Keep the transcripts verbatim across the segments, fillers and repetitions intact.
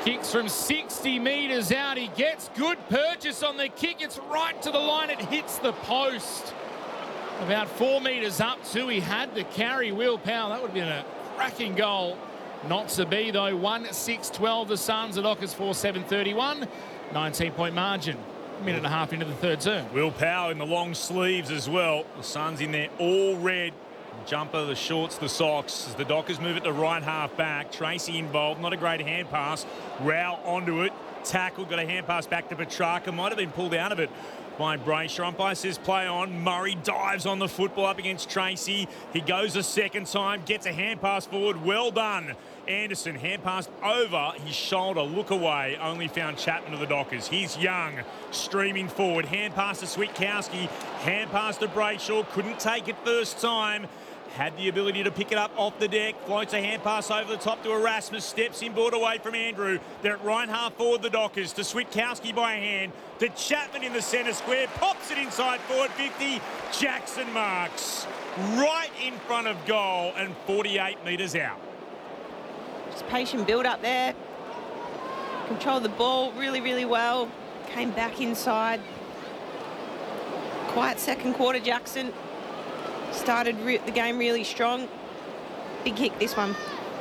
Kicks from sixty metres out. He gets good purchase on the kick. It's right to the line. It hits the post. About four metres up too. He had the carry. Will Powell. That would have been a cracking goal. Not to be though. one six twelve the Suns. The Dockers four seven thirty-one. nineteen point margin. A minute and a half into the third term. Will Powell in the long sleeves as well. The Suns in there all red. Jumper, the shorts, the socks. As the Dockers move it to right half back. Tracy involved. Not a great hand pass. Rao onto it. Tackled. Got a hand pass back to Petrarca. Might have been pulled out of it by Brayshaw. Umpire says play on. Murray dives on the football up against Tracy. He goes a second time. Gets a hand pass forward. Well done. Anderson hand passed over his shoulder. Look away. Only found Chapman of the Dockers. He's Young streaming forward. Hand pass to Switkowski. Hand pass to Brayshaw. Couldn't take it first time. Had the ability to pick it up off the deck. Floats a hand pass over the top to Erasmus. Steps inboard away from Andrew. They're at right half forward, the Dockers. To Switkowski by a hand. To Chapman in the centre square. Pops it inside forward fifty. Jackson marks. Right in front of goal and forty-eight metres out. Just patient build up there. Controlled the ball really, really well. Came back inside. Quiet second quarter, Jackson. Started re the game really strong. Big kick this one.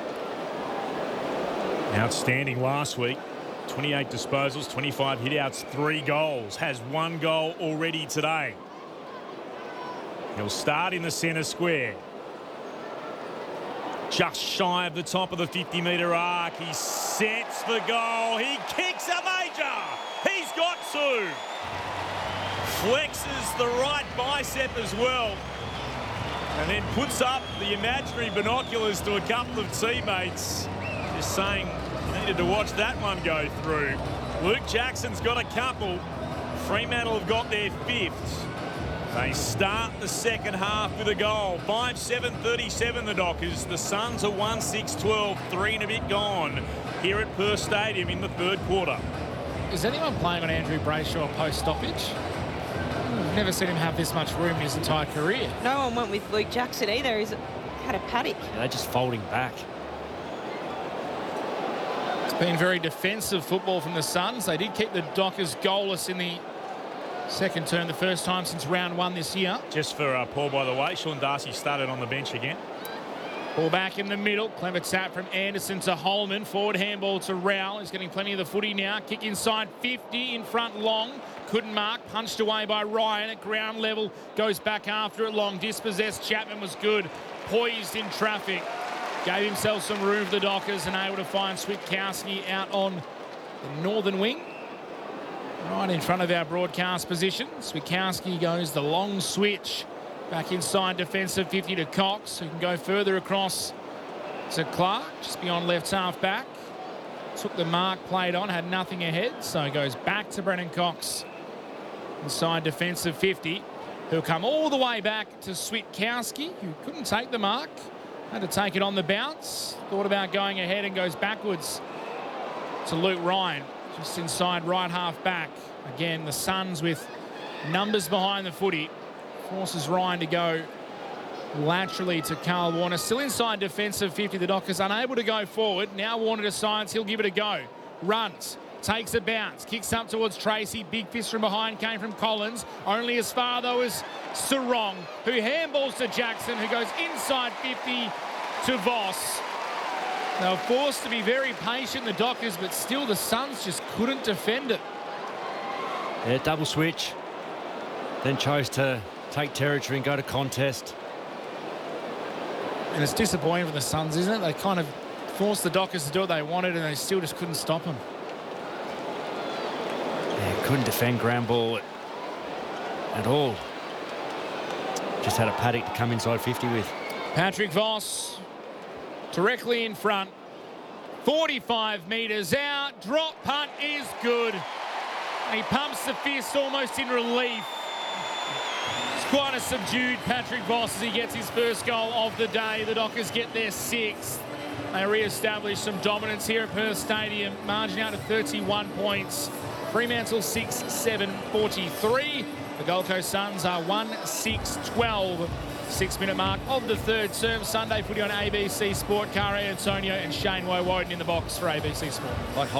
Outstanding last week. twenty-eight disposals, twenty-five hitouts, three goals. Has one goal already today. He'll start in the centre square. Just shy of the top of the fifty metre arc. He sets for goal. He kicks a major. He's got two. Flexes the right bicep as well. And then puts up the imaginary binoculars to a couple of teammates. Just saying, needed to watch that one go through. Luke Jackson's got a couple. Fremantle have got their fifth. They start the second half with a goal. five seven thirty-seven the Dockers. The Suns are one six twelve, three and a bit gone here at Perth Stadium in the third quarter. Is anyone playing on Andrew Brayshaw post-stoppage? I've never seen him have this much room in his entire career. No one went with Luke Jackson either. He's had a paddock. Yeah, they're just folding back. It's been very defensive football from the Suns. They did keep the Dockers goalless in the second term, the first time since round one this year. Just for uh, Paul, by the way, Sean Darcy started on the bench again. Ball back in the middle. Clever tap from Anderson to Holman. Forward handball to Rowell. He's getting plenty of the footy now. Kick inside fifty, in front long. Couldn't mark. Punched away by Ryan at ground level. Goes back after it long. Dispossessed. Chapman was good. Poised in traffic. Gave himself some room for the Dockers and able to find Switkowski out on the northern wing. Right in front of our broadcast position. Switkowski goes the long switch. Back inside defensive fifty to Cox, who can go further across to Clark, just beyond left half back. Took the mark, played on, had nothing ahead, so he goes back to Brennan Cox. Inside defensive fifty, who'll come all the way back to Switkowski, who couldn't take the mark. Had to take it on the bounce. Thought about going ahead and goes backwards to Luke Ryan, just inside right half back. Again, the Suns with numbers behind the footy. Forces Ryan to go laterally to Carl Warner. Still inside defensive fifty. The Dockers unable to go forward. Now Warner decides he'll give it a go. Runs. Takes a bounce. Kicks up towards Tracy. Big fist from behind came from Collins. Only as far, though, as Sarong, who handballs to Jackson, who goes inside fifty to Voss. They were forced to be very patient, the Dockers, but still the Suns just couldn't defend it. Yeah, double switch. Then chose to take territory and go to contest. And it's disappointing for the Suns, isn't it? They kind of forced the Dockers to do what they wanted and they still just couldn't stop them. Yeah, couldn't defend ground ball at all. Just had a paddock to come inside fifty with. Patrick Voss directly in front. forty-five metres out. Drop punt is good. And he pumps the fist almost in relief. Quite a subdued Patrick Voss as he gets his first goal of the day. The Dockers get their sixth. They re-establish some dominance here at Perth Stadium. Margin out to thirty-one points. Fremantle six seven forty-three. The Gold Coast Suns are one six twelve. Six-minute mark of the third term. Sunday footy on A B C Sport. Kare Antonio and Shane Woewodin in the box for A B C Sport. Like